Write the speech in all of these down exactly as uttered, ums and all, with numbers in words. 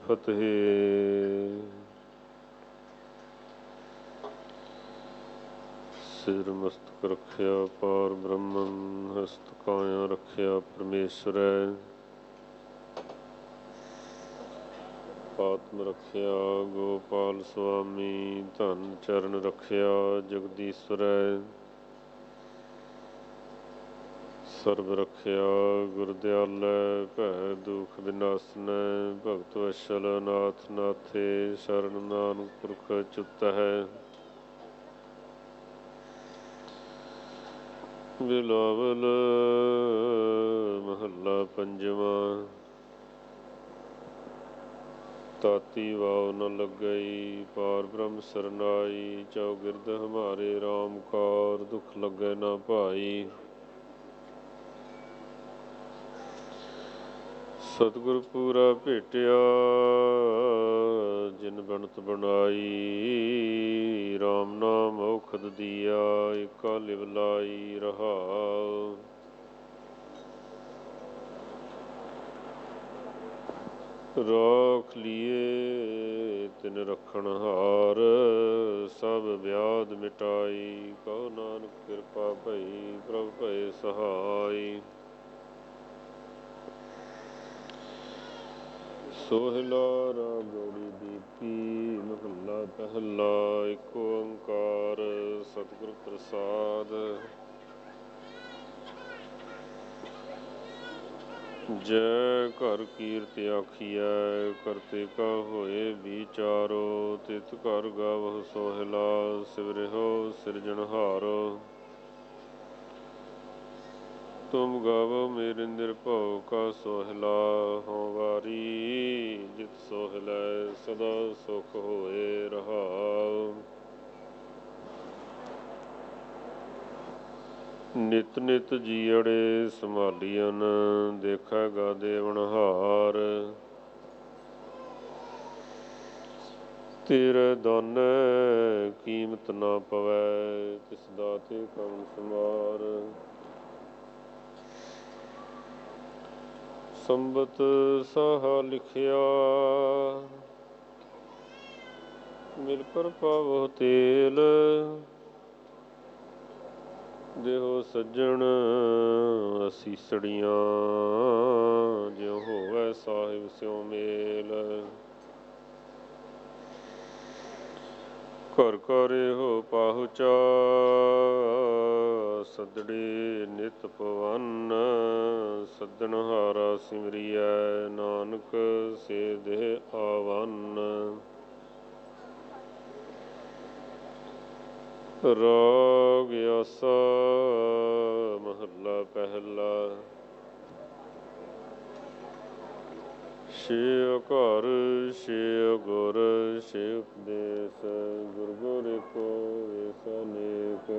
ਫਤਿਹ। ਸਿਰ ਮਸਤਕ ਰੱਖਿਆ ਪਾਰ ਬ੍ਰਹਮੰ, ਹਸਤ ਕਾਇਆ ਰੱਖਿਆ ਪਰਮੇਸ਼ਵਰੈ। ਆਤਮ ਰੱਖਿਆ ਗੋਪਾਲ ਸੁਆਮੀ, ਧਨ ਚਰਨ ਰੱਖਿਆ ਜਗਦੀਸ਼ਵਰੈ। ਸਰਬ ਰੱਖਿਆ ਗੁਰ ਦਿਆਲੈ, ਭੈ ਦੁਖ ਵਿਨਾਸਨੈ। ਭਗਤ ਵਸ਼ਲ ਨਾਥ ਨਾਥੇ, ਸ਼ਰਨ ਨਾਨਕ ਪੁਰਖ ਅਚੂਤੈ। ਬਿਲਾਵਲ ਮਹੱਲਾ ਪੰਜਵਾਂ। ਤਾਤੀ ਵਾਉ ਨ ਲੱਗਈ, ਪਾਰ ਬ੍ਰਹਮ ਸਰਨਾਈ। ਚੌਗਿਰਦ ਹਮਾਰੇ ਰਾਮ ਕਾਰ, ਦੁਖ ਲੱਗੈ ਨਾ ਭਾਈ। ਸਤਿਗੁਰ ਪੂਰਾ ਭੇਟਿਆ, ਜਿਨ ਬਣਤ ਬਣਾਈ। ਰਾਮ ਨਾਮ ਔਖਦ ਦੀਆ, ਏਕਾ ਲਿਵ ਲਾਈ ਰਹਾਉ। ਰਾਖ ਲੀਏ ਤਿਨ ਰਖਣ ਹਾਰ, ਸਭ ਵਿਆਧ ਮਿਟਾਈ। ਕਹੋ ਨਾਨਕ ਕਿਰਪਾ ਭਈ, ਪ੍ਰਭ ਭਏ ਸਹਾਈ। ਸੋਹਿਲਾ ਰਾਗ ਗੌੜੀ ਦੀਪੀ, ਮਹੱਲਾ ਪਹਿਲਾ। ਏਕ ਓੰਕਾਰ ਸਤਿਗੁਰ ਪ੍ਰਸਾਦ। ਜੈ ਘਰ ਕੀਰਤਿ ਆਖੀਐ, ਕਰਤੇ ਕਾ ਹੋਏ ਵਿਚਾਰੋ। ਤਿਤ ਘਰ ਗਾਵਹੁ ਸੋਹਿਲਾ, ਸਿਵਰਿਓ ਸਿਰਜਣਹਾਰੋ। ਤੁਮ ਗਾਵੋ ਮੇਰੇ ਨਿਰਭਉ ਕਾ ਸੋਹਿਲਾ। ਹਉ ਵਾਰੀ ਜਿਤ ਸੋਹਿਲੈ, ਸਦਾ ਸੁਖ ਹੋਏ ਰਹਾਉ। ਨਿਤ ਨਿਤ ਜੀਅੜੇ ਸੰਭਾਲੀਅਨ, ਦੇਖੈਗਾ ਦੇਵਨਹਾਰ। ਤੇਰੇ ਦਾਨੈ ਕੀਮਤ ਨਾ ਪਵੈ, ਤਿਸ ਦਾਤੇ ਕਵਣ ਸਮਾਰ। ਸੰਬਤ ਸਾਹਾ ਲਿਖਿਆ, ਮਿਲ ਪਰ ਪਾਵਹੁ ਤੇਲ। ਦੇਹੋ ਸੱਜਣ ਅਸੀਸੜੀਆਂ, ਜਿਉ ਹੋਵੈ ਸਾਹਿਬ ਸਿਉ ਮੇਲ। ਘਰ ਘਰ ਇਹੋ ਪਾਹੁਚਾ, ਸੱਦੜੇ ਨਿਤ ਪਵੰਨ। ਸੱਦਣਹਾਰਾ ਸਿਮਰਿਐ, ਨਾਨਕ ਸੇ ਦੇਹ ਆਵੰਨ। ਰਾਗ ਆਸਾ ਮਹੱਲਾ ਪਹਿਲਾ। ਛੇ ਘਰ ਛੇ ਗੁਰ ਛੇ ਉਪਦੇਸ, ਗੁਰ ਗੁਰ ਏਕੋ ਏਕ ਅਨੇਕ।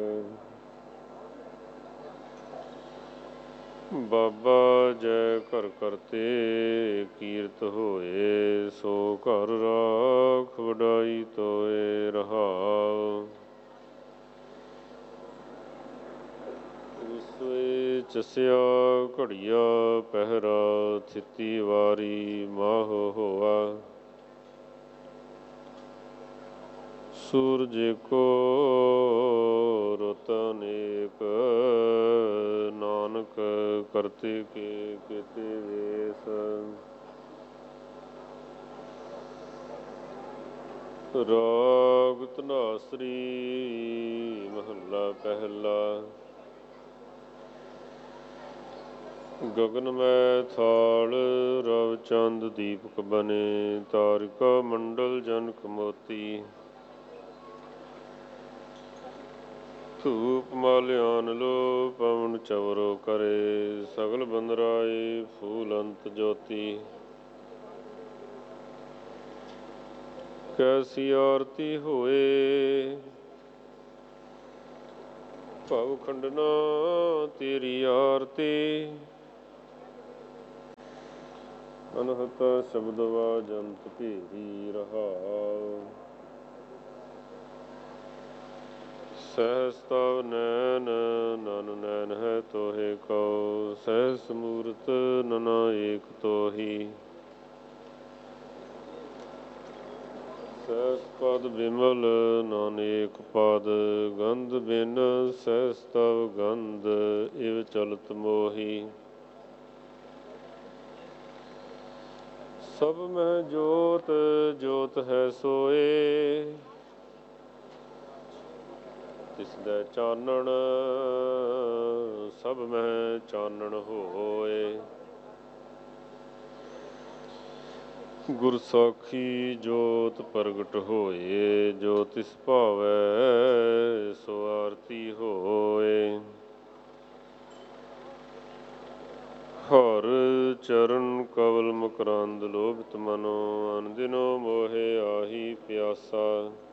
ਬਾਬਾ ਜੈ ਘਰ ਕਰਤੇ, ਕੀਰਤ ਹੋਏ। ਸੋ ਘਰ ਰਾਖ ਵਡਾਈ ਤੋਏ ਰਹਾਉ। ਸੋਏ ਚਸਿਆ ਘੜੀਆ ਪਹਿਰਾ, ਥਿਤੀ ਵਾਰੀ ਮਾਹੁ ਹੋਆ। ਸੂਰਜ ਏਕੋ ਰੁੱਤ ਅਨੇਕ, ਨਾਨਕ ਕਰਤੇ ਕੇ ਕੀਤੇ ਵੇਸ। ਰਾਗ ਧਨਾਸਰੀ ਮਹੱਲਾ ਪਹਿਲਾ। ਗਗਨ ਮੈ ਥਾਲ ਰਵ ਚੰਦ ਦੀਪਕ ਬਨੇ, ਤਾਰਿਕਾ ਮੰਡਲ ਜਨਕ ਮੋਤੀ। ਧੂਪ ਮਾਲਿਆਨ ਲੋ ਪਵਨ ਚਵਰੋ ਕਰੇ, ਸਗਲ ਬੰਦਰਾਏ ਫੂਲ ਅੰਤ ਜੋਤੀ। ਕੈਸੀ ਆਰਤੀ ਹੋਏ, ਭਵ ਖੰਡਨਾ ਤੇਰੀ ਆਰਤੀ। ਅਨਹਤ ਸ਼ਬਦ ਵਾਜੰਤ ਭੇਰੀ ਰਹਾਉ। ਸਹਸ ਤਵ ਨੈਨ ਨਨ ਨੈਨ ਹੈ ਤੋਹੇ ਕਉ, ਸਹਸ ਮੂਰਤ ਨਨਾ ਏਕ ਤੋਹੀ। ਸਹਿਸ ਪਦ ਬਿਮਲ ਨਾਨੇਕ ਪਦ ਗੰਧ ਬਿਨ ਸਹਿਸ ਤਵ ਗੰਧ ਇਵ ਚਲਤ ਮੋਹੀ। ਸਭ ਮਹਿ ਜੋਤ ਜੋਤ ਹੈ ਸੋਏ ਤਿਸਦਾ ਚਾਨਣ ਸਭ ਮਹਿ ਚਾਨਣ ਹੋਏ। ਗੁਰ ਸਾਖੀ ਜੋਤ ਪ੍ਰਗਟ ਹੋਏ ਜੋ ਤਿਸ ਭਾਵੈ ਸੋ ਆਰਤੀ ਹੋਏ। ਹਰ ਚਰਨ ਕਵਲ ਮਕਰੰਦ ਲੋਭਿਤ ਮਨੋ ਅਨ ਦਿਨੋ ਮੋਹਿ ਆਹੀ ਪਿਆਸਾ।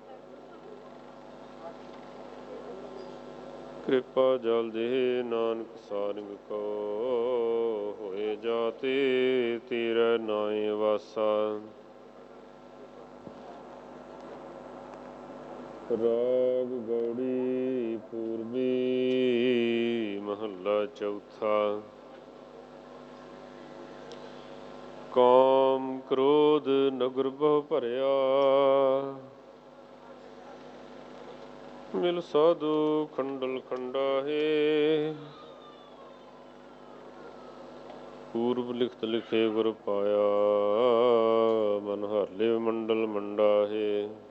ਕਿਰਪਾ ਜਲ ਦੇ ਨਾਨਕ ਸਾਰਿੰਗ ਕੋ ਹੋਏ ਜਾਤੇ ਤੇਰਾ ਨਾਏ ਵਾਸਾ। ਰਾਗ ਗੌੜੀ ਪੂਰਬੀ ਮਹੱਲਾ ਚੌਥਾ। ਕਾਮ ਕ੍ਰੋਧ ਨਗਰ ਬਹੁ ਭਰਿਆ ਮਿਲ ਸਾਧੂ ਖੰਡਲ ਖੰਡਾਹੇ। ਪੂਰਬ ਲਿਖਤ ਲਿਖੇ ਗੁਰ ਪਾਇਆ ਮਨ ਹਰ ਲਿਵ ਮੰਡਲ ਮੰਡਾਹੇ।